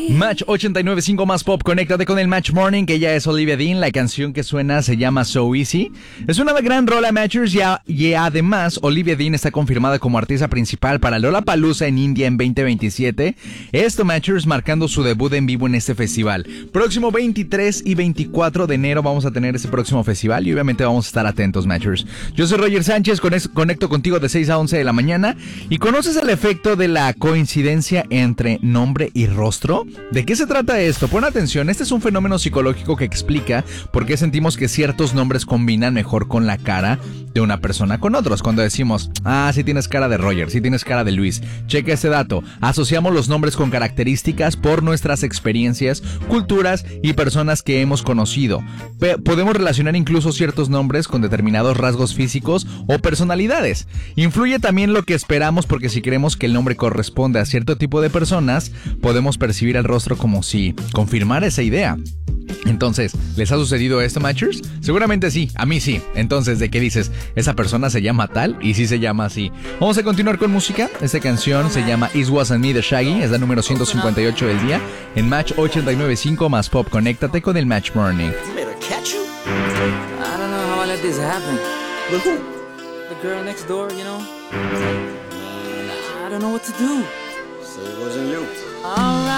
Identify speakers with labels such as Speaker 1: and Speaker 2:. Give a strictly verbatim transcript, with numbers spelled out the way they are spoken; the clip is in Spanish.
Speaker 1: Match ochenta y nueve punto cinco más pop, conéctate con el Match Morning, que ya es Olivia Dean. La canción que suena se llama So Easy. Es una gran rola, Matchers, y, a, y además Olivia Dean está confirmada como artista principal para Lollapalooza en India en veinte veintisiete. Esto, Matchers, marcando su debut en vivo en este festival. Próximo veintitrés y veinticuatro de enero vamos a tener ese próximo festival y obviamente vamos a estar atentos, Matchers. Yo soy Roger Sánchez, conecto contigo de seis a once de la mañana. ¿Y conoces el efecto de la coincidencia entre nombre y rostro? ¿De qué se trata esto? Pon atención, este es un fenómeno psicológico que explica por qué sentimos que ciertos nombres combinan mejor con la cara de una persona con otros. Cuando decimos, ah, sí tienes cara de Roger, sí tienes cara de Luis. Checa este dato. Asociamos los nombres con características por nuestras experiencias, culturas y personas que hemos conocido. P- podemos relacionar incluso ciertos nombres con determinados rasgos físicos o personalidades. Influye también lo que esperamos, porque si creemos que el nombre corresponde a cierto tipo de personas, podemos percibir el rostro como si confirmara esa idea. Entonces, ¿les ha sucedido esto, Matchers? Seguramente sí, a mí sí. Entonces, ¿de qué dices? ¿Esa persona se llama tal? Y sí se llama así. Vamos a continuar con música. Esta canción se llama It Wasn't Me de Shaggy. Es la número ciento cincuenta y ocho del día. En Match ochenta y nueve punto cinco más pop. Conéctate con el Match Morning.
Speaker 2: I don't know what to do.
Speaker 3: So it wasn't you.
Speaker 2: All right.